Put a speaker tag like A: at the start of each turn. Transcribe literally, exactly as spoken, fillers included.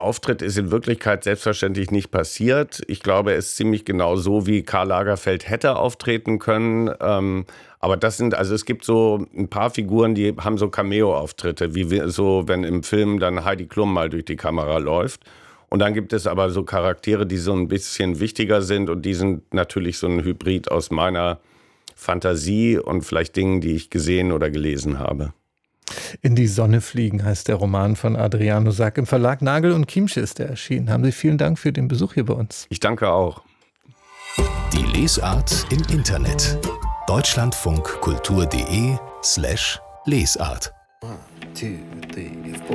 A: Auftritt ist in Wirklichkeit selbstverständlich nicht passiert. Ich glaube, es ist ziemlich genau so, wie Karl Lagerfeld hätte auftreten können. Ähm, aber das sind, also es gibt so ein paar Figuren, die haben so Cameo-Auftritte, wie wir, so, wenn im Film dann Heidi Klum mal durch die Kamera läuft. Und dann gibt es aber so Charaktere, die so ein bisschen wichtiger sind und die sind natürlich so ein Hybrid aus meiner Fantasie und vielleicht Dingen, die ich gesehen oder gelesen habe.
B: In die Sonne fliegen heißt der Roman von Adriano Sack. Im Verlag Nagel und Chiemsche ist er erschienen. Haben Sie vielen Dank für den Besuch hier bei uns.
A: Ich danke auch.
C: Die Lesart im Internet. deutschlandfunkkultur.de slash Lesart.
D: One, two, three, four.